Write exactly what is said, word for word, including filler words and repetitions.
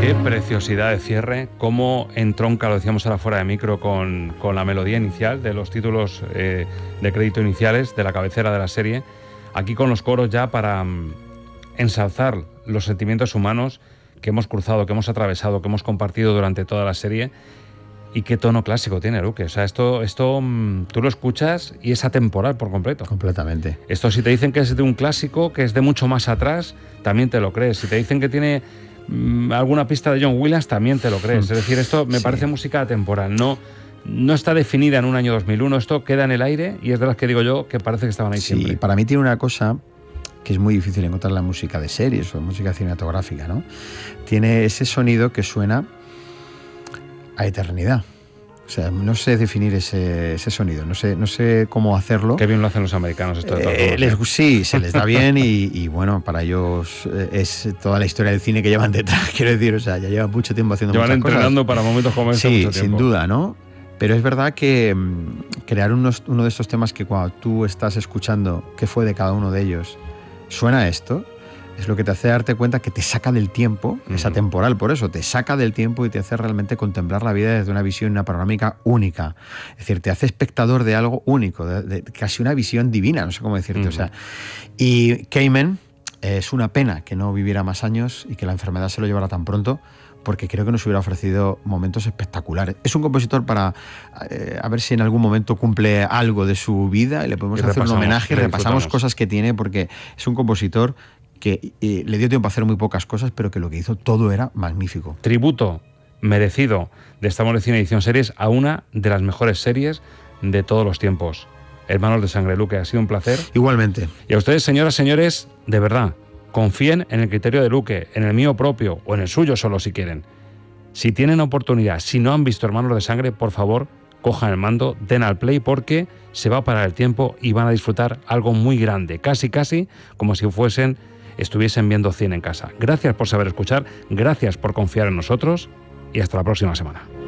Qué preciosidad de cierre, cómo entronca, lo decíamos ahora fuera de micro, con, con la melodía inicial de los títulos eh, de crédito iniciales de la cabecera de la serie. Aquí con los coros ya para um, ensalzar los sentimientos humanos que hemos cruzado, que hemos atravesado, que hemos compartido durante toda la serie. Y qué tono clásico tiene, Luque. O sea, esto, esto um, tú lo escuchas y es atemporal por completo. Completamente. Esto, si te dicen que es de un clásico, que es de mucho más atrás, también te lo crees. Si te dicen que tiene um, alguna pista de John Williams, también te lo crees. Es decir, esto me sí. parece música atemporal. No, no está definida en un año dos mil uno. Esto queda en el aire y es de las que digo yo que parece que estaban ahí sí, siempre. Sí, para mí tiene una cosa que es muy difícil encontrar en la música de series o música cinematográfica, ¿no? Tiene ese sonido que suena a eternidad. O sea, no sé definir ese, ese sonido, no sé, no sé cómo hacerlo. Qué bien lo hacen los americanos esto de todos eh, modos, les, ¿eh? Sí, se les da bien y, y bueno, para ellos es toda la historia del cine que llevan detrás, quiero decir, o sea, ya llevan mucho tiempo haciendo llevan muchas cosas. Llevan entrenando para momentos como este sí, mucho tiempo. sin duda, ¿no? Pero es verdad que crear unos, uno de estos temas que cuando tú estás escuchando qué fue de cada uno de ellos, suena esto, es lo que te hace darte cuenta que te saca del tiempo, uh-huh. es atemporal por eso, te saca del tiempo y te hace realmente contemplar la vida desde una visión, una panorámica única. Es decir, te hace espectador de algo único, de, de casi una visión divina, no sé cómo decirte. Uh-huh. O sea, y Kamen, eh, es una pena que no viviera más años y que la enfermedad se lo llevara tan pronto, porque creo que nos hubiera ofrecido momentos espectaculares. Es un compositor para eh, a ver si en algún momento cumple algo de su vida y le podemos y hacer un homenaje y repasamos cosas que tiene, porque es un compositor que eh, le dio tiempo a hacer muy pocas cosas, pero que lo que hizo todo era magnífico. Tributo merecido de Estamos de Cine Edición Series a una de las mejores series de todos los tiempos. Hermanos de Sangre, Luque, ha sido un placer. Igualmente. Y a ustedes, señoras, señores, de verdad, confíen en el criterio de Luque, en el mío propio o en el suyo solo si quieren. Si tienen oportunidad, si no han visto Hermanos de Sangre, por favor, cojan el mando, den al play, porque se va a parar el tiempo y van a disfrutar algo muy grande, casi casi como si fuesen estuviesen viendo cine en casa. Gracias por saber escuchar, gracias por confiar en nosotros y hasta la próxima semana.